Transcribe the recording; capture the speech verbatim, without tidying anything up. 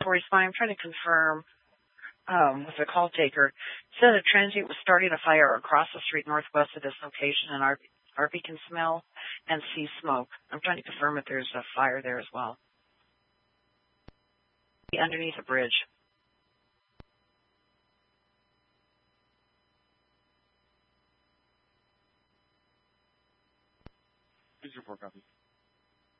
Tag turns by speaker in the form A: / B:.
A: four East Vine. I'm trying to confirm um, with the call taker. It said a transient was starting a fire across the street northwest of this location, and R P can smell and see smoke. I'm trying to confirm if there's a fire there as well. Underneath a bridge.
B: Please report, copy.